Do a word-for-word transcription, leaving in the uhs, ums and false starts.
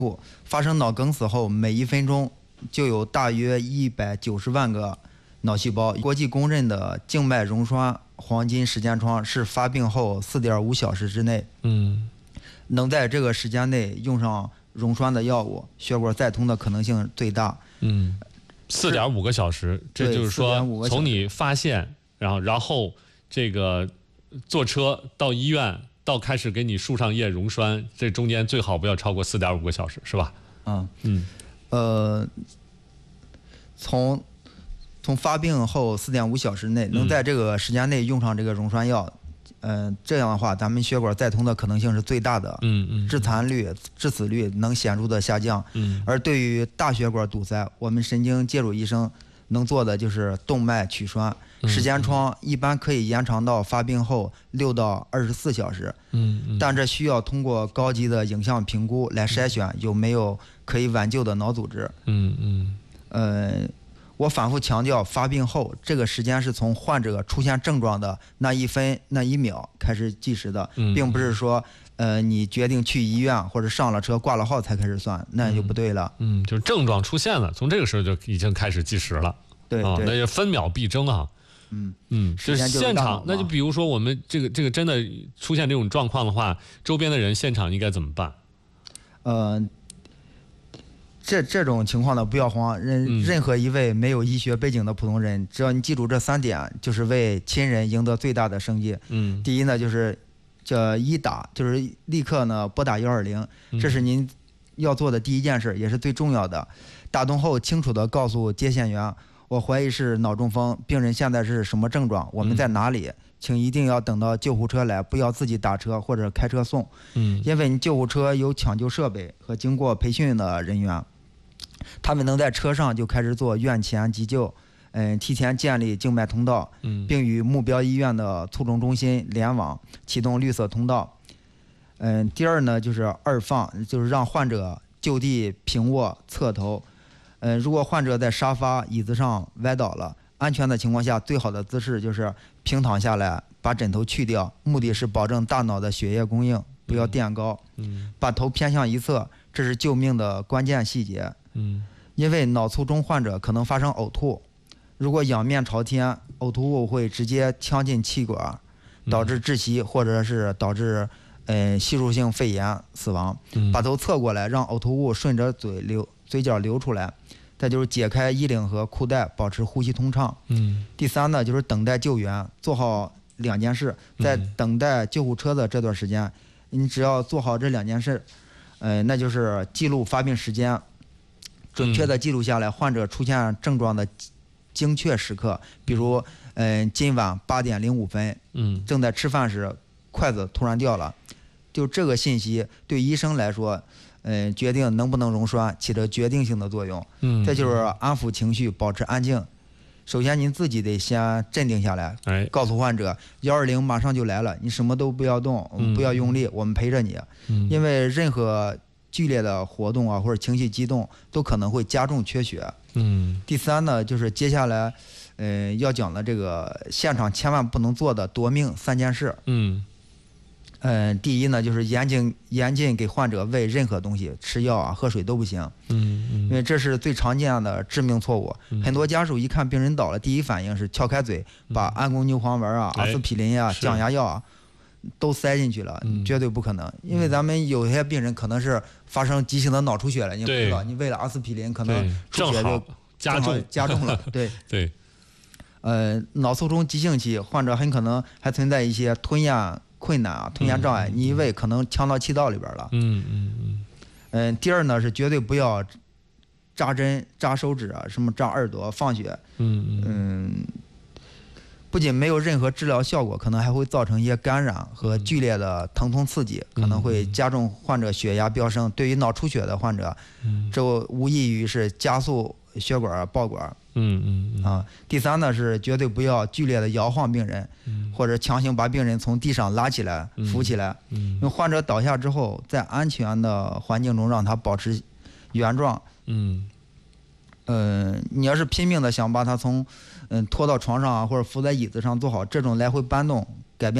发生脑梗死后，每一分钟就有大约一百九十万个脑细胞。国际公认的静脉溶栓黄金时间窗是发病后 四点五小时之内， 嗯， 能在这个时间内用上溶栓的药物，血管再通的可能性最大。 嗯，四点五个小时，这就是说从你发现，然后然后这个坐车到医院。到开始给你输上液溶栓，这中间最好不要超过四点五个小时，是吧？ 嗯嗯， 呃，从从发病后四点五小时内，能在这个时间内用上这个溶栓药，嗯、呃，这样的话，咱们血管再通的可能性是最大的， 嗯嗯， 致残率、致死率能显著的下降。 嗯， 而对于大血管堵塞，我们神经介入医生能做的就是动脉取栓。时间窗一般可以延长到发病后六到二十四小时， 嗯嗯， 但这需要通过高级的影像评估来筛选有没有可以挽救的脑组织。 嗯嗯， 呃，我反复强调，发病后这个时间是从患者出现症状的那一分那一秒开始计时的，并不是说呃你决定去医院或者上了车挂了号才开始算，那就不对了。 嗯，就是症状出现了，从这个时候就已经开始计时了。 对， 啊，那就分秒必争啊。 嗯嗯，就是现场，那就比如说我们这个这个真的出现这种状况的话，周边的人现场应该怎么办？ 呃，这这种情况呢，不要慌，任、嗯、任何一位没有医学背景的普通人，只要你记住这三点，就是为亲人赢得最大的生计。 嗯， 第一呢，就是叫一打，就是立刻呢拨打幺二零，这是您要做的第一件事，也是最重要的。打通后，清楚地告诉接线员。我怀疑是脑中风，病人现在是什么症状？我们在哪里？嗯、请一定要等到救护车来，不要自己打车或者开车送。 嗯， 因为你救护车有抢救设备和经过培训的人员，他们能在车上就开始做院前急救，嗯，提前建立静脉通道， 嗯， 并与目标医院的卒中中心联网，启动绿色通道。嗯，第二呢就是二放，就是让患者就地平卧侧头。嗯，如果患者在沙发、椅子上歪倒了，安全的情况下，最好的姿势就是平躺下来，把枕头去掉，目的是保证大脑的血液供应，不要垫高。 嗯， 把头偏向一侧，这是救命的关键细节。 嗯， 因为脑卒中患者可能发生呕吐，如果仰面朝天，呕吐物会直接呛进气管，导致窒息，或者是导致呃吸入性肺炎死亡。 嗯、 把头侧过来，让呕吐物顺着嘴流。嘴角流出来，再就是解开衣领和裤带，保持呼吸通畅。 嗯。 第三呢，就是等待救援，做好两件事。在等待救护车的这段时间，嗯、你只要做好这两件事，呃，那就是记录发病时间，准确的记录下来患者出现症状的精确时刻，比如，嗯、呃，今晚八点零五分， 嗯， 正在吃饭时，筷子突然掉了，就这个信息对医生来说。嗯、呃，决定能不能溶栓起着决定性的作用。 嗯， 再就是安抚情绪，保持安静。首先您自己得先镇定下来， 哎， 告诉患者幺二零马上就来了，你什么都不要动， 嗯、 不要用力，我们陪着你。 嗯， 因为任何剧烈的活动啊，或者情绪激动，都可能会加重缺血。 嗯， 第三呢，就是接下来，呃，要讲的这个现场千万不能做的夺命三件事。 嗯。 嗯，第一呢，就是严禁严禁给患者喂任何东西，吃药啊、喝水都不行。 嗯嗯， 因为这是最常见的致命错误。 嗯、 很多家属一看病人倒了，第一反应是撬开嘴， 嗯、 把安宫牛黄丸啊、 哎、 阿司匹林啊、降压药啊都塞进去了， 嗯、 绝对不可能。因为咱们有些病人可能是发生急性的脑出血了，你不知道，你喂了阿司匹林，可能出血就加重加重了。对对， 呃，脑卒中急性期，患者很可能还存在一些吞咽困难啊，吞咽障碍， 嗯、 你一喂可能呛到气道里边了。 嗯嗯嗯。 嗯，第二呢是绝对不要扎针、扎手指啊，什么扎耳朵、放血。 嗯嗯。不仅没有任何治疗效果，可能还会造成一些感染和剧烈的疼痛刺激， 嗯、 可能会加重患者血压飙升。对于脑出血的患者， 嗯、 这无异于是加速血管爆管。 嗯嗯嗯啊，第三呢是绝对不要剧烈的摇晃病人， 嗯、 或者强行把病人从地上拉起来、 嗯、 扶起来。 嗯， 因为患者倒下之后，在安全的环境中让他保持原状。 嗯， 呃，你要是拼命的想把他从嗯拖到床上啊，或者扶在椅子上做好这种来回搬动，